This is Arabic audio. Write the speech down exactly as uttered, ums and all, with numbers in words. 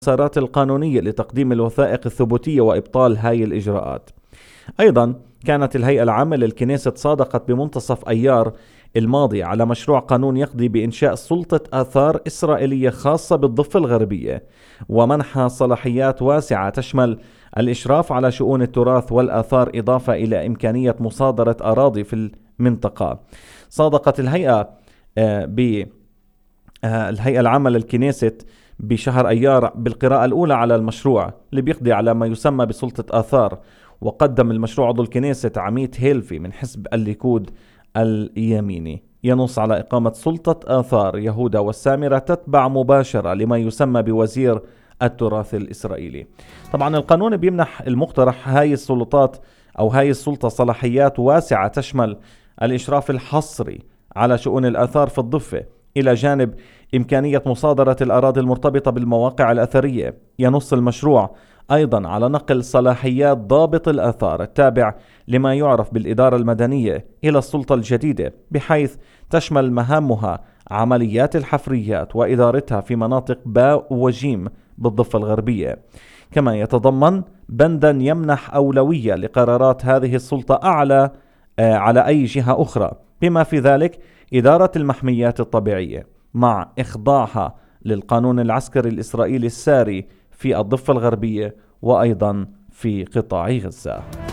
المسارات القانونية لتقديم الوثائق الثبوتية وإبطال هاي الإجراءات. أيضا كانت الهيئة العامة للكنيسة صادقت بمنتصف أيار الماضي على مشروع قانون يقضي بإنشاء سلطة آثار إسرائيلية خاصة بالضفة الغربية، ومنحها صلاحيات واسعة تشمل الإشراف على شؤون التراث والآثار، إضافة إلى إمكانية مصادرة أراضي في المنطقة. صادقت الهيئة ب الهيئة العامة للكنيسة بشهر أيار بالقراءة الأولى على المشروع اللي بيقضي على ما يسمى بسلطة آثار. وقدم المشروع عضو الكنيسة عميت هيلفي من حزب الليكود اليميني، ينص على إقامة سلطة آثار يهودا والسامرة تتبع مباشرة لما يسمى بوزير التراث الإسرائيلي. طبعا القانون بيمنح المقترح هاي السلطات أو هاي السلطة صلاحيات واسعة تشمل الإشراف الحصري على شؤون الآثار في الضفة، إلى جانب إمكانية مصادرة الأراضي المرتبطة بالمواقع الأثرية. ينص المشروع أيضا على نقل صلاحيات ضابط الآثار التابع لما يعرف بالإدارة المدنية إلى السلطة الجديدة، بحيث تشمل مهامها عمليات الحفريات وإدارتها في مناطق باء وجيم بالضفة الغربية. كما يتضمن بندا يمنح أولوية لقرارات هذه السلطة أعلى آه على أي جهة أخرى، بما في ذلك إدارة المحميات الطبيعية، مع إخضاعها للقانون العسكري الإسرائيلي الساري في الضفة الغربية وأيضا في قطاع غزة.